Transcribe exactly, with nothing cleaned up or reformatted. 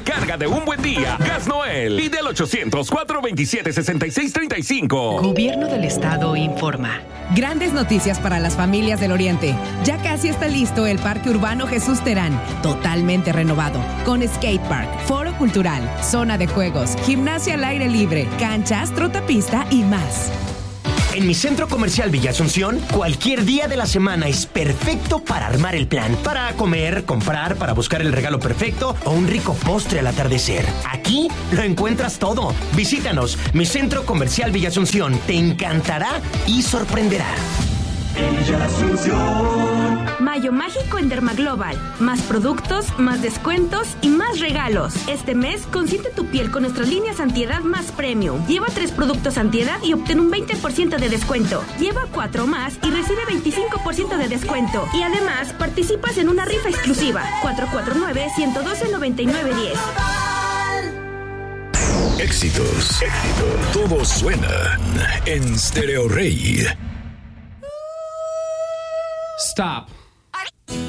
carga de un buen día. Gas Noel. Pide al ochocientos, cuatrocientos veintisiete, sesenta y seis treinta y cinco. Gobierno del Estado informa. Grandes noticias para las familias del Oriente. Ya casi está listo el Parque Urbano Jesús Terán, totalmente renovado, con skatepark, foro cultural, zona de juegos, gimnasia al aire libre, canchas, trotapista y más. En mi centro comercial Villa Asunción, cualquier día de la semana es perfecto para armar el plan. Para comer, comprar, para buscar el regalo perfecto o un rico postre al atardecer. Aquí lo encuentras todo. Visítanos, mi centro comercial Villa Asunción. Te encantará y sorprenderá. Villa Asunción. Mayo mágico en Dermaglobal. Más productos, más descuentos y más regalos. Este mes consiente tu piel con nuestras líneas antiedad más premium. Lleva tres productos antiedad y obtén un veinte por ciento de descuento. Lleva cuatro más y recibe veinticinco por ciento de descuento. Y además participas en una rifa exclusiva. cuatro cuatro nueve, uno uno dos, nueve nueve uno cero. Éxitos, éxitos, todos suenan en Stereo Rey. Stop.